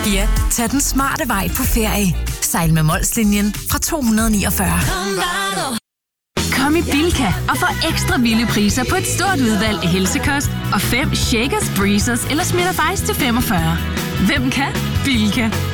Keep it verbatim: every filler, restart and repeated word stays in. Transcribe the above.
Ja, tag den smarte vej på ferie. Sejl med Molslinjen fra to hundrede niogfyrre. Kom i Bilka og få ekstra vilde priser på et stort udvalg af helsekost og fem Shakers, Breezers eller Smitter Ice til femogfyrre. Hvem kan? Bilka.